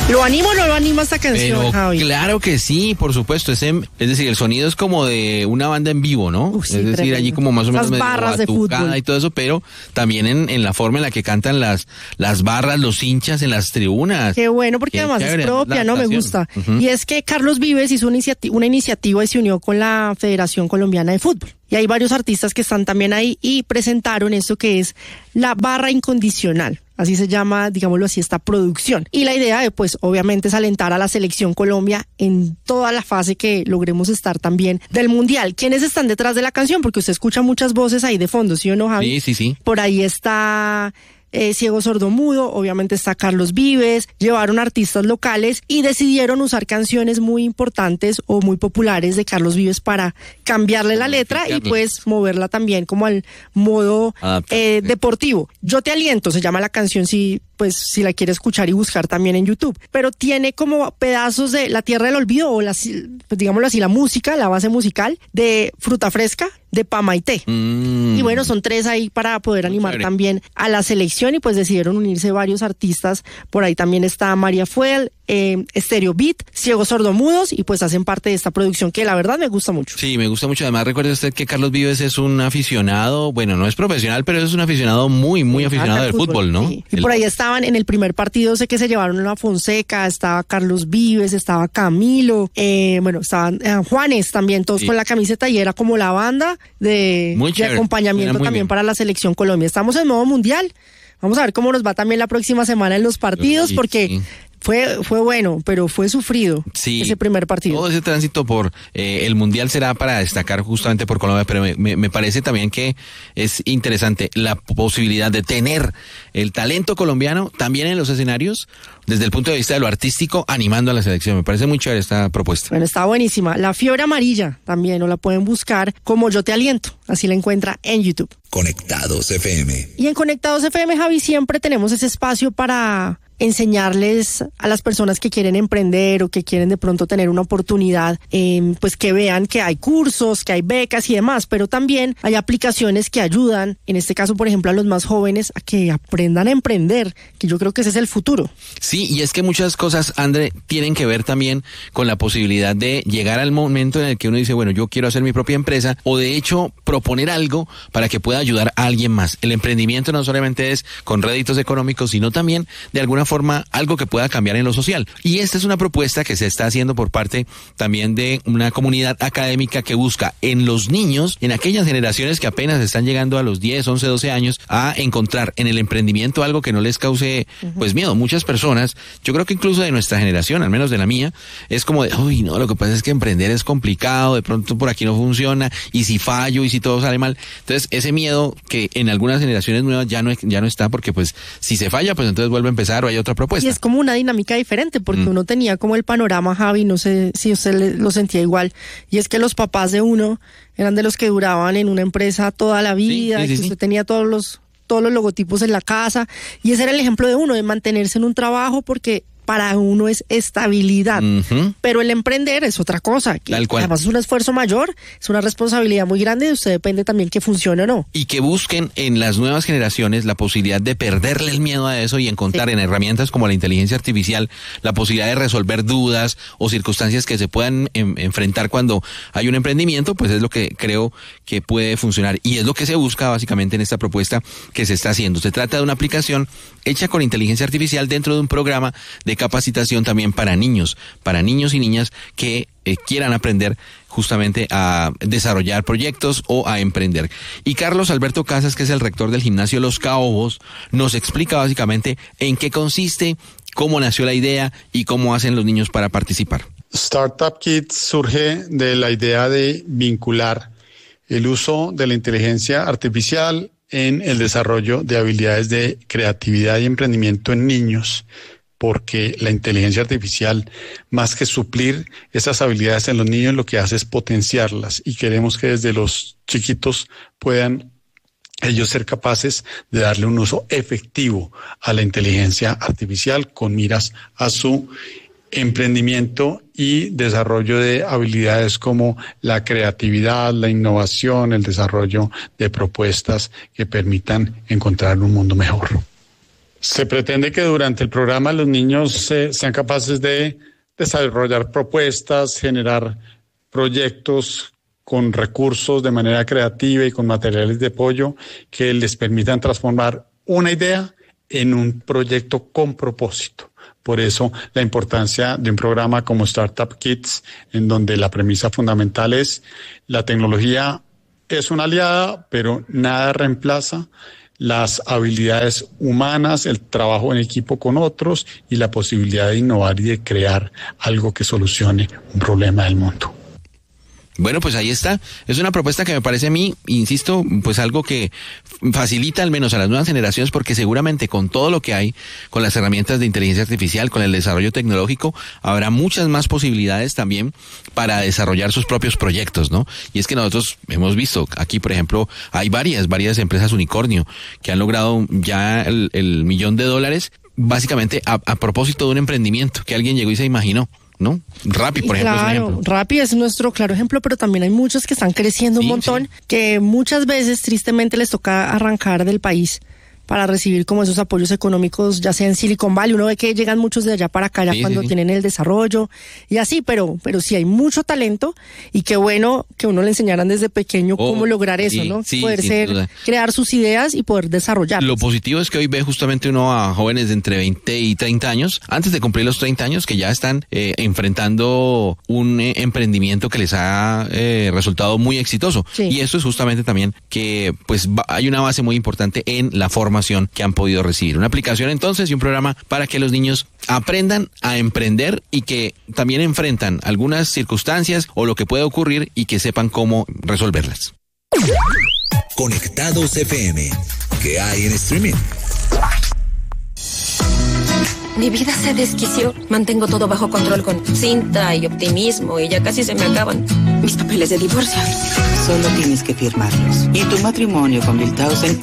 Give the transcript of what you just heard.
¿Lo anima o no lo anima esta canción, Pero Javi? claro que sí, por supuesto. Es decir, el sonido es como de una banda en vivo, ¿no? Sí, es decir, tremendo. allí como más o menos Esas medio barras de batucada fútbol. y todo eso, pero también en la forma en la que cantan las barras, los hinchas en las tribunas. Qué bueno, porque Qué además chévere, es propia, la ¿no? Me adaptación. gusta. Ujú. Y es que Carlos Vives hizo una iniciativa y se unió con la Federación Colombiana de Fútbol. Y hay varios artistas que están también ahí y presentaron esto que es la barra incondicional. Así se llama, digámoslo así, esta producción. Y la idea, pues, obviamente es alentar a la selección Colombia en toda la fase que logremos estar también del Mundial. ¿Quiénes están detrás de la canción? Porque usted escucha muchas voces ahí de fondo, ¿sí o no, Javi? Sí. Por ahí está Ciego Sordo Mudo, obviamente está Carlos Vives, llevaron artistas locales y decidieron usar canciones muy importantes o muy populares de Carlos Vives para cambiarle la letra y pues moverla también como al modo deportivo. Yo te aliento, se llama la canción, si la quiere escuchar y buscar también en YouTube, pero tiene como pedazos de La Tierra del Olvido o pues digámoslo así, la música, la base musical de Fruta Fresca, de Pamaité. Y bueno, son tres ahí para poder animar chévere. también a la selección y pues decidieron unirse varios artistas. Por ahí también está María Fuel, Stereo Beat, Ciegos Sordomudos y pues hacen parte de esta producción que la verdad me gusta mucho. Sí, me gusta mucho. Además, recuerde usted que Carlos Vives es un aficionado, bueno, no es profesional, pero es un aficionado muy aficionado del fútbol, ¿no? Sí. Y por ahí estaban en el primer partido, sé que se llevaron a Fonseca, estaba Carlos Vives, estaba Camilo, estaban Juanes también, todos con la camiseta y era como la banda de acompañamiento Suena muy también bien. para la selección Colombia. Estamos en modo mundial. Vamos a ver cómo nos va también la próxima semana en los partidos, Sí, porque sí. fue bueno, pero fue sufrido ese primer partido. Todo ese tránsito por el Mundial será para destacar justamente por Colombia, pero me parece también que es interesante la posibilidad de tener el talento colombiano también en los escenarios, desde el punto de vista de lo artístico, animando a la selección. Me parece muy chévere esta propuesta. Bueno, está buenísima. La Fiebre Amarilla también, o la pueden buscar como Yo Te Aliento. Así la encuentra en YouTube. Conectados FM. Y en Conectados FM, Javi, siempre tenemos ese espacio para enseñarles a las personas que quieren emprender o que quieren de pronto tener una oportunidad, pues que vean que hay cursos, que hay becas y demás, pero también hay aplicaciones que ayudan, en este caso, por ejemplo, a los más jóvenes a que aprendan a emprender, que yo creo que ese es el futuro. Sí, y es que muchas cosas, André, tienen que ver también con la posibilidad de llegar al momento en el que uno dice, bueno, yo quiero hacer mi propia empresa, o de hecho proponer algo para que pueda ayudar a alguien más. El emprendimiento no solamente es con réditos económicos, sino también de alguna forma algo que pueda cambiar en lo social. Y esta es una propuesta que se está haciendo por parte también de una comunidad académica que busca en los niños, en aquellas generaciones que apenas están llegando a los 10, 11, 12 años, a encontrar en el emprendimiento algo que no les cause pues miedo. Muchas personas, yo creo que incluso de nuestra generación, al menos de la mía, es como de, uy, no, lo que pasa es que emprender es complicado, de pronto por aquí no funciona, y si fallo, y si todo sale mal. Entonces, ese miedo que en algunas generaciones nuevas ya no está, porque pues si se falla, pues entonces vuelve a empezar o hay otra propuesta. Y es como una dinámica diferente, porque uno tenía como el panorama, Javi, no sé si usted lo sentía igual, y es que los papás de uno eran de los que duraban en una empresa toda la vida, y que usted tenía todos los logotipos en la casa, y ese era el ejemplo de uno, de mantenerse en un trabajo, porque para uno es estabilidad, pero el emprender es otra cosa, que Tal cual. además es un esfuerzo mayor, es una responsabilidad muy grande, y usted depende también que funcione o no. Y que busquen en las nuevas generaciones la posibilidad de perderle el miedo a eso y encontrar en herramientas como la inteligencia artificial la posibilidad de resolver dudas o circunstancias que se puedan enfrentar cuando hay un emprendimiento, pues es lo que creo que puede funcionar y es lo que se busca básicamente en esta propuesta que se está haciendo. Se trata de una aplicación hecha con inteligencia artificial dentro de un programa de capacitación también para niños y niñas que quieran aprender justamente a desarrollar proyectos o a emprender. Y Carlos Alberto Casas, que es el rector del gimnasio Los Caobos, nos explica básicamente en qué consiste, cómo nació la idea y cómo hacen los niños para participar. Startup Kids surge de la idea de vincular el uso de la inteligencia artificial en el desarrollo de habilidades de creatividad y emprendimiento en niños, porque la inteligencia artificial, más que suplir esas habilidades en los niños, lo que hace es potenciarlas, y queremos que desde los chiquitos puedan ellos ser capaces de darle un uso efectivo a la inteligencia artificial con miras a su emprendimiento y desarrollo de habilidades como la creatividad, la innovación, el desarrollo de propuestas que permitan encontrar un mundo mejor. Se pretende que durante el programa los niños sean capaces de desarrollar propuestas, generar proyectos con recursos de manera creativa y con materiales de apoyo que les permitan transformar una idea en un proyecto con propósito. Por eso la importancia de un programa como Startup Kids, en donde la premisa fundamental es la tecnología es una aliada, pero nada reemplaza las habilidades humanas, el trabajo en equipo con otros y la posibilidad de innovar y de crear algo que solucione un problema del mundo. Bueno, pues ahí está. Es una propuesta que me parece a mí, insisto, pues algo que facilita al menos a las nuevas generaciones, porque seguramente con todo lo que hay, con las herramientas de inteligencia artificial, con el desarrollo tecnológico, habrá muchas más posibilidades también para desarrollar sus propios proyectos, ¿no? Y es que nosotros hemos visto aquí, por ejemplo, hay varias empresas unicornio que han logrado ya el $1.000.000, básicamente a propósito de un emprendimiento que alguien llegó y se imaginó, ¿no? Rappi, por ejemplo, claro, es un ejemplo. Rappi es nuestro claro ejemplo, pero también hay muchos que están creciendo un montón, que muchas veces tristemente les toca arrancar del país para recibir como esos apoyos económicos, ya sea en Silicon Valley. Uno ve que llegan muchos de allá para acá cuando tienen el desarrollo y así, pero sí hay mucho talento y qué bueno que uno le enseñaran desde pequeño cómo lograr eso, ¿no? Poder crear sus ideas y poder desarrollarlas. Lo positivo es que hoy ve justamente uno a jóvenes de entre 20 y 30 años, antes de cumplir los 30 años, que ya están enfrentando un emprendimiento que les ha resultado muy exitoso. Sí. Y esto es justamente también que pues hay una base muy importante en la formación que han podido recibir. Una aplicación entonces y un programa para que los niños aprendan a emprender y que también enfrentan algunas circunstancias o lo que puede ocurrir y que sepan cómo resolverlas. Conectados FM. ¿Qué hay en streaming? Mi vida se desquició. Mantengo todo bajo control con cinta y optimismo y ya casi se me acaban mis papeles de divorcio. Solo tienes que firmarlos. Y tu matrimonio con Bilthausen